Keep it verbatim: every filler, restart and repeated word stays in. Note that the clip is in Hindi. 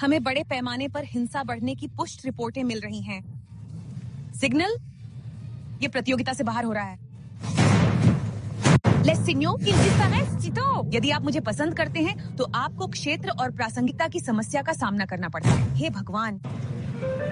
हमें बड़े पैमाने पर हिंसा बढ़ने की पुष्ट रिपोर्टें मिल रही हैं। सिग्नल, ये प्रतियोगिता से बाहर हो रहा है। यदि आप मुझे पसंद करते हैं तो आपको क्षेत्र और प्रासंगिकता की समस्या का सामना करना पड़ता है। हे भगवान,